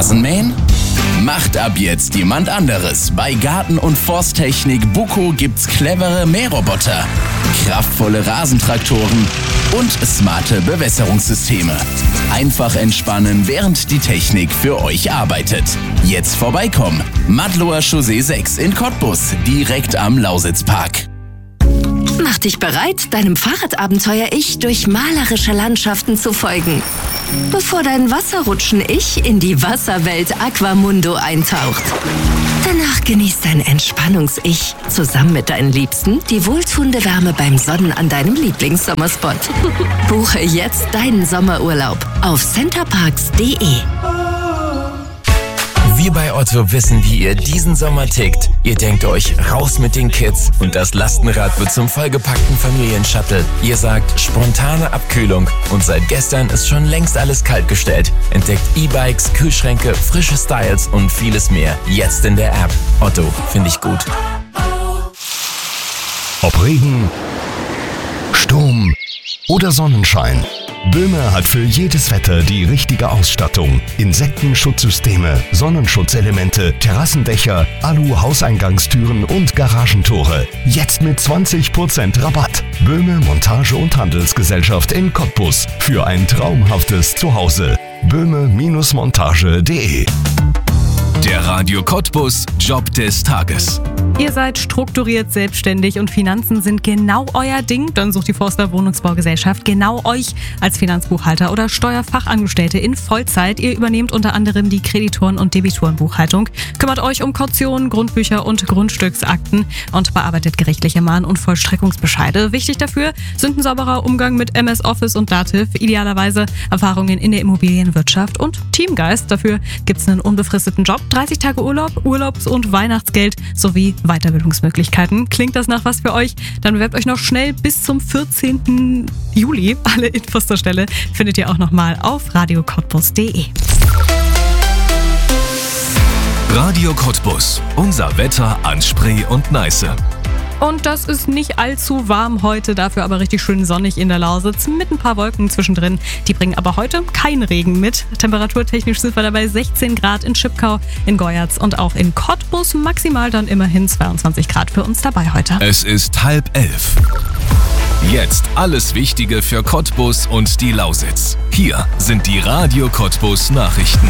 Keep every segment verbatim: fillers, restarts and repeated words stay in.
Rasenmähen? Macht ab jetzt jemand anderes. Bei Garten- und Forsttechnik Buco gibt's clevere Mähroboter, kraftvolle Rasentraktoren und smarte Bewässerungssysteme. Einfach entspannen, während die Technik für euch arbeitet. Jetzt vorbeikommen. Madloer Chaussee sechs in Cottbus, direkt am Lausitzpark. Mach dich bereit, deinem Fahrradabenteuer-Ich durch malerische Landschaften zu folgen, bevor dein Wasserrutschen-Ich in die Wasserwelt Aquamundo eintaucht. Danach genießt dein Entspannungs-Ich zusammen mit deinen Liebsten die wohltuende Wärme beim Sonnen an deinem Lieblingssommerspot. Buche jetzt deinen Sommerurlaub auf centerparks punkt de. Wir bei Otto wissen, wie ihr diesen Sommer tickt. Ihr denkt euch, raus mit den Kids und das Lastenrad wird zum vollgepackten Familienshuttle. Ihr sagt, spontane Abkühlung und seit gestern ist schon längst alles kaltgestellt. Entdeckt E-Bikes, Kühlschränke, frische Styles und vieles mehr. Jetzt in der App. Otto, finde ich gut. Ob Regen, Sturm oder Sonnenschein. Böhme hat für jedes Wetter die richtige Ausstattung. Insektenschutzsysteme, Sonnenschutzelemente, Terrassendächer, Alu-Hauseingangstüren und Garagentore. Jetzt mit zwanzig Prozent Rabatt. Böhme Montage- und Handelsgesellschaft in Cottbus. Für ein traumhaftes Zuhause. böhme Montage punkt de. Der Radio Cottbus Job des Tages. Ihr seid strukturiert selbstständig und Finanzen sind genau euer Ding? Dann sucht die Forster Wohnungsbaugesellschaft genau euch als Finanzbuchhalter oder Steuerfachangestellte in Vollzeit. Ihr übernehmt unter anderem die Kreditoren- und Debitorenbuchhaltung, kümmert euch um Kautionen, Grundbücher und Grundstücksakten und bearbeitet gerichtliche Mahn- und Vollstreckungsbescheide. Wichtig dafür sind ein sauberer Umgang mit M S Office und Dativ, idealerweise Erfahrungen in der Immobilienwirtschaft und Teamgeist. Dafür gibt es einen unbefristeten Job, dreißig Tage Urlaub, Urlaubs- und Weihnachtsgeld sowie Weiterbildungsmöglichkeiten. Klingt das nach was für euch? Dann bewerbt euch noch schnell bis zum vierzehnten Juli. Alle Infos zur Stelle findet ihr auch nochmal auf radio cottbus punkt de. Radio Cottbus. Unser Wetter an Spree und Neiße. Und das ist nicht allzu warm heute, dafür aber richtig schön sonnig in der Lausitz mit ein paar Wolken zwischendrin. Die bringen aber heute keinen Regen mit. Temperaturtechnisch sind wir dabei sechzehn Grad in Schipkau, in Goyatz und auch in Cottbus. Maximal dann immerhin zweiundzwanzig Grad für uns dabei heute. Es ist halb elf. Jetzt alles Wichtige für Cottbus und die Lausitz. Hier sind die Radio Cottbus Nachrichten.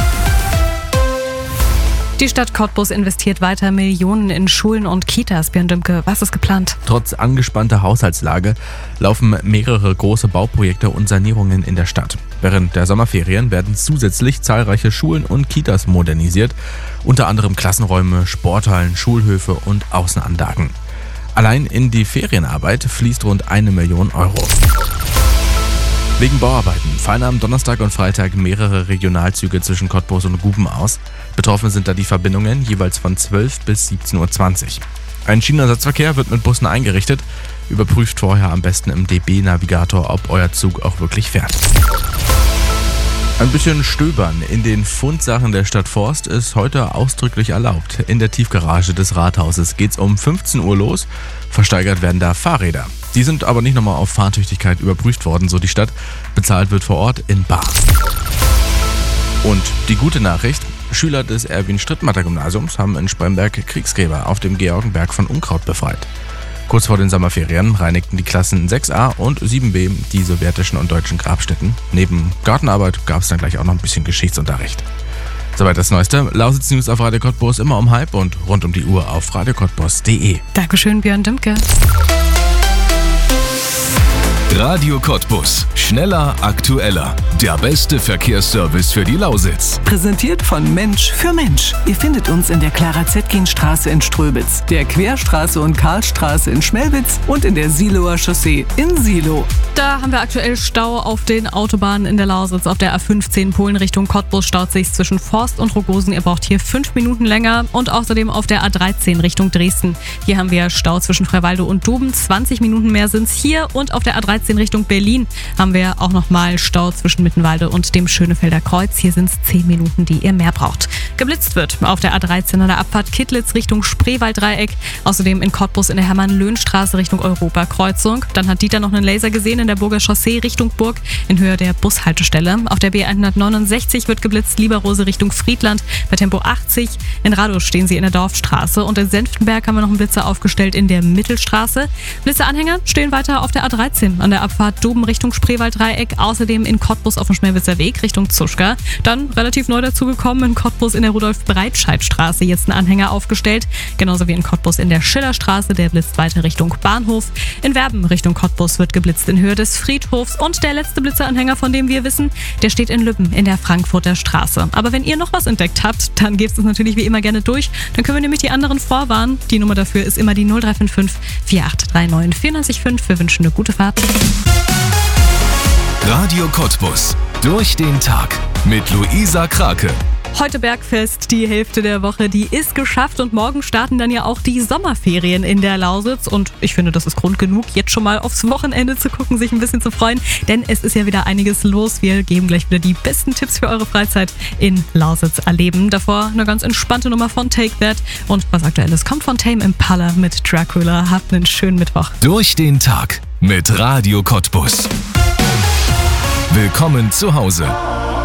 Die Stadt Cottbus investiert weiter Millionen in Schulen und Kitas. Björn Dümke, was ist geplant? Trotz angespannter Haushaltslage laufen mehrere große Bauprojekte und Sanierungen in der Stadt. Während der Sommerferien werden zusätzlich zahlreiche Schulen und Kitas modernisiert, unter anderem Klassenräume, Sporthallen, Schulhöfe und Außenanlagen. Allein in die Ferienarbeit fließt rund eine Million Euro. Wegen Bauarbeiten fallen am Donnerstag und Freitag mehrere Regionalzüge zwischen Cottbus und Guben aus. Betroffen sind da die Verbindungen jeweils von zwölf bis siebzehn Uhr zwanzig. Ein Schienenersatzverkehr wird mit Bussen eingerichtet. Überprüft vorher am besten im D B-Navigator, ob euer Zug auch wirklich fährt. Ein bisschen stöbern in den Fundsachen der Stadt Forst ist heute ausdrücklich erlaubt. In der Tiefgarage des Rathauses geht's um fünfzehn Uhr los. Versteigert werden da Fahrräder. Die sind aber nicht nochmal auf Fahrtüchtigkeit überprüft worden, so die Stadt. Bezahlt wird vor Ort in bar. Und die gute Nachricht: Schüler des Erwin-Strittmatter-Gymnasiums haben in Spremberg Kriegsgräber auf dem Georgenberg von Unkraut befreit. Kurz vor den Sommerferien reinigten die Klassen sechs a und sieben b die sowjetischen und deutschen Grabstätten. Neben Gartenarbeit gab es dann gleich auch noch ein bisschen Geschichtsunterricht. Soweit das Neueste. Lausitz News auf Radio Cottbus immer um halb und rund um die Uhr auf radio cottbus punkt de. Dankeschön, Björn Dümke. Radio Cottbus. Schneller, aktueller. Der beste Verkehrsservice für die Lausitz. Präsentiert von Mensch für Mensch. Ihr findet uns in der Clara-Zetkin-Straße in Ströbitz, der Querstraße und Karlstraße in Schmelwitz und in der Siloer Chaussee in Silo. Da haben wir aktuell Stau auf den Autobahnen in der Lausitz. Auf der A fünfzehn Polen Richtung Cottbus staut sich zwischen Forst und Rogosen. Ihr braucht hier fünf Minuten länger. Und außerdem auf der A dreizehn Richtung Dresden. Hier haben wir Stau zwischen Freiwalde und Doben. zwanzig Minuten mehr sind es hier. Und auf der A dreizehn dreizehn Richtung Berlin haben wir auch nochmal Stau zwischen Mittenwalde und dem Schönefelder Kreuz. Hier sind es zehn Minuten, die ihr mehr braucht. Geblitzt wird auf der A dreizehn an der Abfahrt Kittlitz Richtung Spreewalddreieck. Außerdem in Cottbus in der Hermann-Löhn-Straße Richtung Europakreuzung. Dann hat Dieter noch einen Laser gesehen in der Burger Chaussee Richtung Burg in Höhe der Bushaltestelle. Auf der B hundertneunundsechzig wird geblitzt Lieberrose Richtung Friedland bei Tempo achtzig. In Radosch stehen sie in der Dorfstraße. Und in Senftenberg haben wir noch einen Blitzer aufgestellt in der Mittelstraße. Blitzeranhänger stehen weiter auf der A dreizehn an der Abfahrt Doben Richtung Spreewalddreieck. Außerdem in Cottbus auf dem Schmelwitzer Weg Richtung Zuschka. Dann relativ neu dazugekommen in Cottbus in der Rudolf-Breitscheid-Straße jetzt ein Anhänger aufgestellt. Genauso wie in Cottbus in der Schillerstraße. Der blitzt weiter Richtung Bahnhof. In Werben Richtung Cottbus wird geblitzt in Höhe des Friedhofs. Und der letzte Blitzeranhänger, von dem wir wissen, der steht in Lübben in der Frankfurter Straße. Aber wenn ihr noch was entdeckt habt, dann gebt es natürlich wie immer gerne durch. Dann können wir nämlich die anderen vorwarnen. Die Nummer dafür ist immer die null drei fünf fünf vier acht drei neun vier neun fünf. Wir wünschen eine gute Fahrt. Radio Cottbus. Durch den Tag mit Luisa Krake. Heute Bergfest, die Hälfte der Woche, die ist geschafft und morgen starten dann ja auch die Sommerferien in der Lausitz und ich finde, das ist Grund genug, jetzt schon mal aufs Wochenende zu gucken, sich ein bisschen zu freuen, denn es ist ja wieder einiges los. Wir geben gleich wieder die besten Tipps für eure Freizeit in Lausitz erleben. Davor eine ganz entspannte Nummer von Take That und was Aktuelles kommt von Tame Impala mit Dracula. Habt einen schönen Mittwoch. Durch den Tag mit Radio Cottbus. Willkommen zu Hause.